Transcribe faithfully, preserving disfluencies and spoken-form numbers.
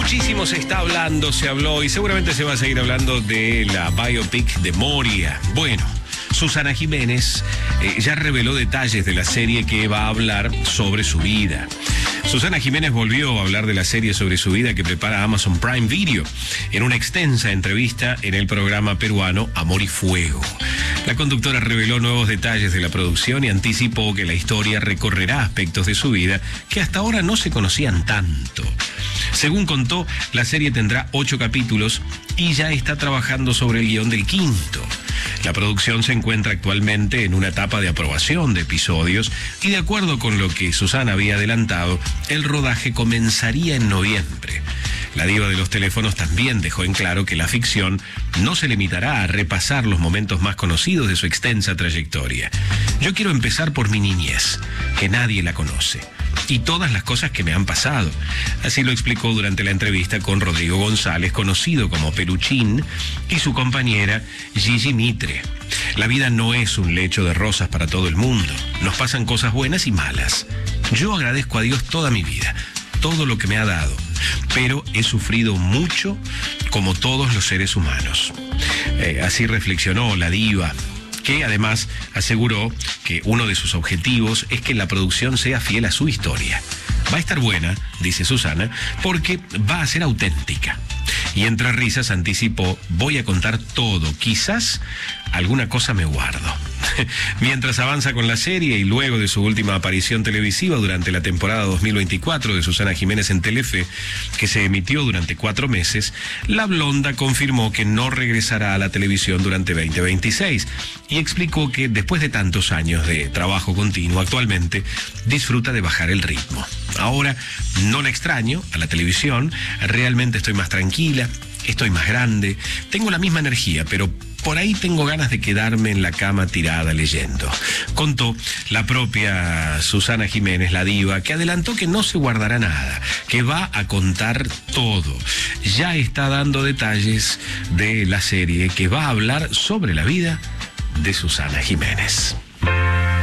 Muchísimo se está hablando, se habló y seguramente se va a seguir hablando de la biopic de Moria. Bueno, Susana Jiménez eh, ya reveló detalles de la serie que va a hablar sobre su vida. Susana Jiménez volvió a hablar de la serie sobre su vida que prepara Amazon Prime Video en una extensa entrevista en el programa peruano Amor y Fuego. La conductora reveló nuevos detalles de la producción y anticipó que la historia recorrerá aspectos de su vida que hasta ahora no se conocían tanto. Según contó, la serie tendrá ocho capítulos y ya está trabajando sobre el guión del quinto. La producción se encuentra actualmente en una etapa de aprobación de episodios y de acuerdo con lo que Susana había adelantado, el rodaje comenzaría en noviembre. La diva de los teléfonos también dejó en claro que la ficción no se limitará a repasar los momentos más conocidos de su extensa trayectoria. Yo quiero empezar por mi niñez, que nadie la conoce, y todas las cosas que me han pasado. Así lo explicó durante la entrevista con Rodrigo González, conocido como Peluchín, y su compañera Gigi Mitre. La vida no es un lecho de rosas para todo el mundo. Nos pasan cosas buenas y malas. Yo agradezco a Dios toda mi vida, todo lo que me ha dado, pero he sufrido mucho como todos los seres humanos. Eh, así reflexionó la diva, que además aseguró que uno de sus objetivos es que la producción sea fiel a su historia. Va a estar buena, dice Susana, porque va a ser auténtica. Y entre risas anticipó, voy a contar todo, quizás alguna cosa me guardo. Mientras avanza con la serie y luego de su última aparición televisiva durante la temporada dos mil veinticuatro de Susana Jiménez en Telefe, que se emitió durante cuatro meses, la blonda confirmó que no regresará a la televisión durante veinte veintiséis y explicó que después de tantos años de trabajo continuo, actualmente disfruta de bajar el ritmo. Ahora no la extraño a la televisión, realmente estoy más tranquila, estoy más grande, tengo la misma energía, pero por ahí tengo ganas de quedarme en la cama tirada leyendo. Contó la propia Susana Jiménez, la diva, que adelantó que no se guardará nada, que va a contar todo. Ya está dando detalles de la serie que va a hablar sobre la vida de Susana Jiménez.